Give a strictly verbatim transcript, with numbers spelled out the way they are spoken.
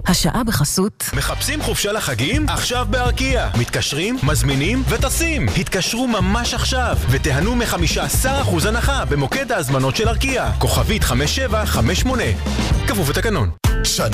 השעה בחסות. מחפשים חופשה לחגים? עכשיו בארקיע. מתקשרים, מזמינים וטסים. התקשרו ממש עכשיו ותיהנו מ-חמישה עשר אחוז הנחה במוקד ההזמנות של ארקיע. כוכבית חמש שבע חמש שמונה. כפוף לתקנון. שנה